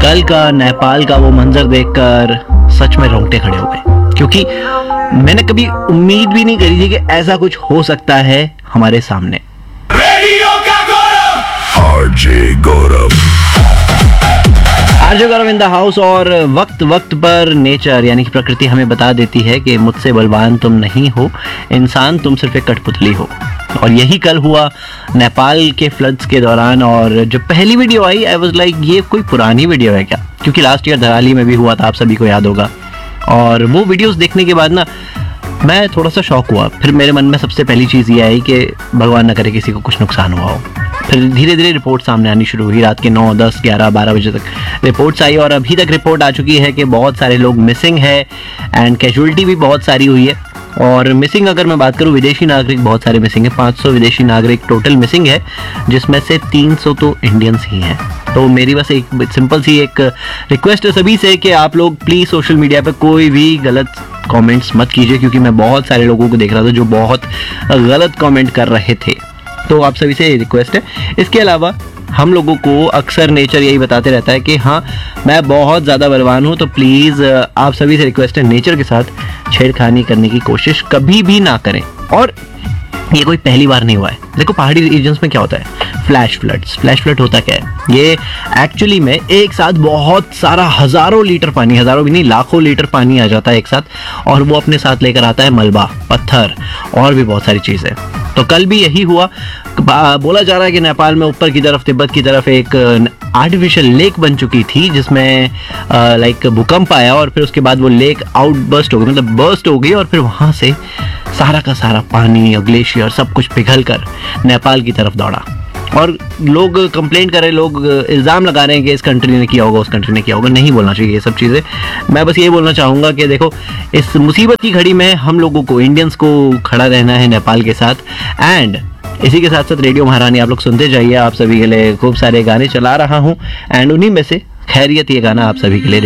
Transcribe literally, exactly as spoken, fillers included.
कल का नेपाल का वो मंजर देखकर सच में रोंगटे खड़े हो गए, क्योंकि मैंने कभी उम्मीद भी नहीं करी थी कि ऐसा कुछ हो सकता है हमारे सामने। रेडियो का गौरव, RJ Gaurav RJ Gaurav in the house. और वक्त वक्त पर नेचर यानी कि प्रकृति हमें बता देती है कि मुझसे बलवान तुम नहीं हो, इंसान तुम सिर्फ एक कठपुतली हो। और यही कल हुआ नेपाल के फ्लड्स के दौरान। और जब पहली video I I was like ये कोई पुरानी वीडियो है क्या, क्योंकि लास्ट ईयर धराली में भी हुआ था, आप सभी को याद होगा। और वो वीडियोस देखने के बाद ना मैं थोड़ा सा शॉक हुआ। फिर मेरे मन में सबसे पहली चीज़ ये आई कि भगवान न करे किसी को कुछ नुकसान हुआ हो। फिर धीरे धीरे रिपोर्ट सामने आनी शुरू हुई। रात के नौ दस ग्यारह बारह बजे तक रिपोर्ट्स आई और अभी तक रिपोर्ट आ चुकी है कि बहुत सारे लोग मिसिंग है एंड कैजुअलिटी भी बहुत सारी हुई है। और मिसिंग अगर मैं बात करूं, विदेशी नागरिक बहुत सारे मिसिंग है। पाँच सौ विदेशी नागरिक टोटल मिसिंग है, जिसमें से तीन सौ तो इंडियंस ही हैं। तो मेरी बस एक सिंपल सी एक रिक्वेस्ट है सभी से कि आप लोग प्लीज़ सोशल मीडिया पे कोई भी गलत कमेंट्स मत कीजिए, क्योंकि मैं बहुत सारे लोगों को देख रहा था जो बहुत गलत कमेंट कर रहे थे। तो आप सभी से रिक्वेस्ट है। इसके अलावा हम लोगों को अक्सर नेचर यही बताते रहता है कि हाँ मैं बहुत ज़्यादा बलवान हूँ, तो प्लीज़ आप सभी से रिक्वेस्ट है नेचर के साथ छेड़खानी करने की कोशिश कभी भी ना करें। और ये कोई पहली बार नहीं हुआ है। देखो पहाड़ी रीजन्स में क्या होता है, फ्लैश फ्लड्स। फ्लैश फ्लड होता क्या है, ये एक्चुअली में एक साथ बहुत सारा हज़ारों लीटर पानी, हज़ारों भी नहीं लाखों लीटर पानी आ जाता है एक साथ, और वो अपने साथ लेकर आता है मलबा, पत्थर और भी बहुत सारी चीज़ें। तो कल भी यही हुआ। बोला जा रहा है कि नेपाल में ऊपर की तरफ, तिब्बत की तरफ एक आर्टिफिशियल लेक बन चुकी थी, जिसमें लाइक भूकंप आया और फिर उसके बाद वो लेक आउट बर्स्ट हो गई, मतलब बर्स्ट हो गई। और फिर वहाँ से सारा का सारा पानी और ग्लेशियर सब कुछ पिघल कर नेपाल की तरफ दौड़ा। और लोग कंप्लेंट कर रहे हैं, लोग इल्ज़ाम लगा रहे हैं कि इस कंट्री ने किया होगा, उस कंट्री ने किया होगा। नहीं बोलना चाहिए ये सब चीज़ें। मैं बस ये बोलना चाहूँगा कि देखो इस मुसीबत की घड़ी में हम लोगों को, इंडियंस को खड़ा रहना है नेपाल के साथ। एंड इसी के साथ साथ रेडियो महारानी आप लोग सुनते जाइए। आप सभी के लिए खूब सारे गाने चला रहा हूँ एंड उन्हीं में से खैरियत ये गाना आप सभी के लिए